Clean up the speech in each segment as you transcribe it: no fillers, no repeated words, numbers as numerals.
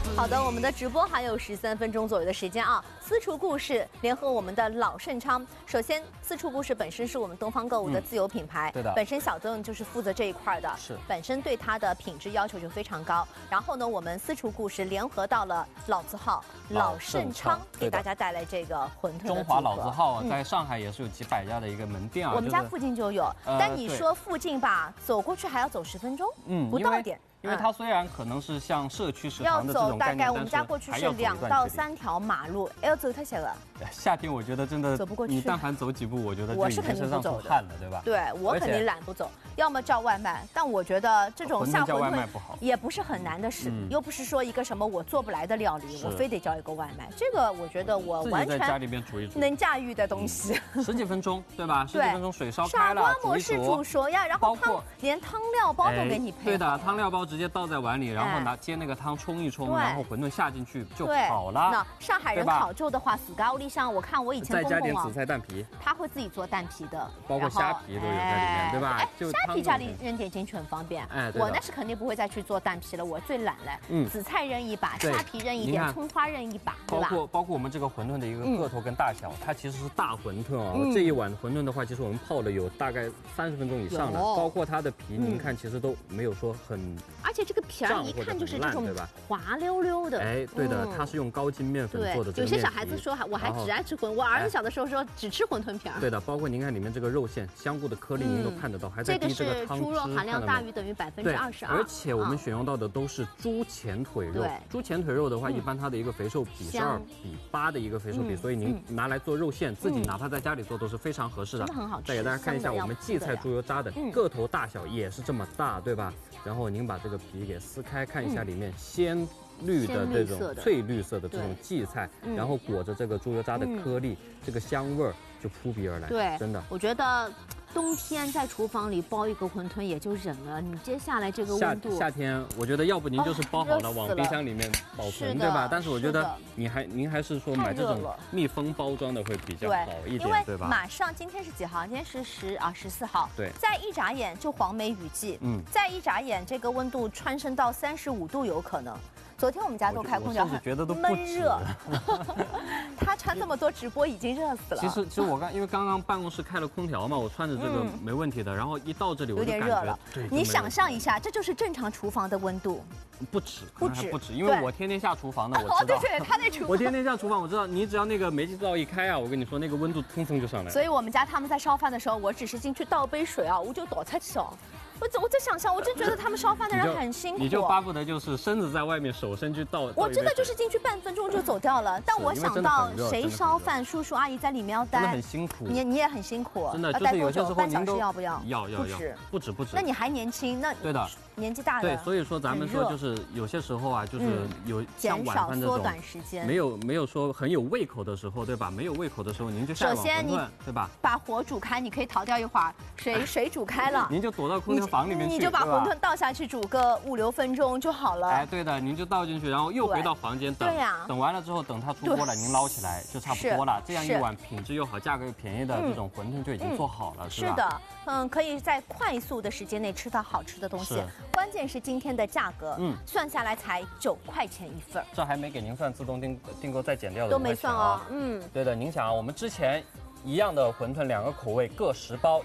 好的，我们的直播还有13分钟左右的时间啊。私厨故事联合我们的老盛昌，首先私厨故事本身是我们东方购物的自有品牌， 对的， 本身小邓就是负责这一块的， 是， 本身对它的品质要求就非常高。然后呢，我们私厨故事联合到了老字号老盛昌，给大家带来这个馄饨的中华老字号在上海也是有几百家的一个门店啊， 我们家附近就有，但你说附近吧，走过去还要走10分钟，不到一点。 因为它虽然可能是像社区食堂的这种概念， 要走大概我们家过去是2到3条马路，要走太险了。 夏天我觉得真的走不过去， 你但凡走几步，我觉得我是肯定不走的， 汗了，对吧？ 对我肯定懒不走，要么叫外卖。但我觉得这种下馄饨也不是很难的事，又不是说一个什么我做不来的料理，我非得叫一个外卖。这个我觉得我完全在家里边煮一煮能驾驭的东西。 10几分钟，对吧？10几分钟水烧开了， 傻瓜模式煮熟呀，然后汤连汤料包都给你配。 对的，汤料包直接倒在碗里。然后接那个汤冲一冲，然后馄饨下进去就好了。 那上海人烤肉的话，自家屋里向我看我以前再加点紫菜蛋皮， 他会自己做蛋皮的， 包括虾皮都有在里面，对吧？ 虾皮家里扔点进去很方便。我那是肯定不会再去做蛋皮了，我最懒了。紫菜扔一把，虾皮扔一点，葱花扔一把，对吧？ 包括我们这个馄饨的一个个头跟大小，它其实是大馄饨啊。这一碗馄饨的话，其实我们泡了有大概30分钟以上了，包括它的皮，您看其实都没有说很， 而且这个皮儿一看就是这种滑溜溜的。 哎，对的，它是用高筋面粉做的。 有些小孩子说我还只爱吃馄，我儿子小的时候说只吃馄饨皮儿。 对的，包括您看里面这个肉馅、香菇的颗粒，您都看得到，还在滴这个汤汁。 这个是猪肉含量大于等于22%。 而且我们选用到的都是猪前腿肉。猪前腿肉的话，一般它的一个肥瘦比是2比8的一个肥瘦比，所以您拿来做肉馅，自己哪怕在家里做都是非常合适的。 真的很好吃。 再给大家看一下我们荠菜猪油渣的个头大小也是这么大，对吧？然后您把这个皮给撕开，看一下里面鲜绿的这种翠绿色的这种荠菜，然后裹着这个猪油渣的颗粒，这个香味儿就扑鼻而来。 对， 真的， 我觉得冬天在厨房里包一个馄饨也就忍了，你接下来这个温度， 夏天我觉得要不您就是包好了往冰箱里面保存，对吧？但是我觉得您还是说买这种密封包装的会比较好一点，对吧？ 马上今天是几号？今天是14号。 对， 再一眨眼就黄梅雨季，再一眨眼这个温度蹿升到35度有可能。昨天我们家都开空调， 觉得都闷热。他穿这么多直播已经热死了。 其实我因为刚刚办公室开了空调嘛，我穿着这个没问题的，然后一到这里我就感觉有点热了。 你想象一下，这就是正常厨房的温度。 不止，因为我天天下厨房的，我知道。 对，他那厨房。 我天天下厨房，我知道。你只要那个煤气灶一开啊，我跟你说那个温度蹭蹭就上来了。 所以我们家他们在烧饭的时候，我只是进去倒杯水啊，我就倒出去哦。我在想象，我真觉得他们烧饭的人很辛苦。 你就巴不得就是身子在外面，手伸去倒。 我真的就是进去半分钟就走掉了。但我想到谁烧饭，叔叔阿姨在里面要待， 真的很辛苦。 你也很辛苦， 真的就是有些时候半小时要不要？ 要，不止。 那你还年轻，那对的， 年纪大了。 对，所以说咱们说就是有些时候啊，就是有像晚饭这种缩短时间， 没有说很有胃口的时候，对吧？没有胃口的时候，您就下碗馄饨，对吧？ 把火煮开，你可以逃掉一会儿，水煮开了， 您就躲到空调房里面去， 你就把馄饨倒下去煮个5、6分钟就好了。 哎，对的，您就倒进去，然后又回到房间等。对呀。等完了之后，等它出锅了，您捞起来就差不多了。这样一碗品质又好、价格又便宜的这种馄饨就已经做好了，是吧？ 是的，可以在快速的时间内吃到好吃的东西。关键是今天的价格，算下来才9块钱一份。这还没给您算自动订购再减掉的都没算哦。 对的，您想啊，我们之前一样的馄饨2个口味各10包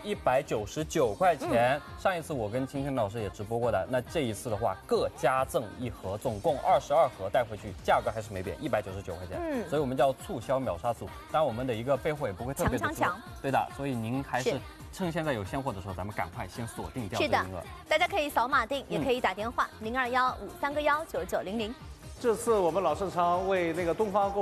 ，199块钱。上一次我跟青青老师也直播过的，那这一次的话各加赠1盒，总共22盒带回去，价格还是没变，199块钱。所以我们叫促销秒杀组。当然我们的一个备货也不会特别的多，对的，所以您还是趁现在有现货的时候，咱们赶快先锁定掉这个名额。 大家可以扫码订，也可以打电话0215319900。 这次我们老盛昌为那个东方购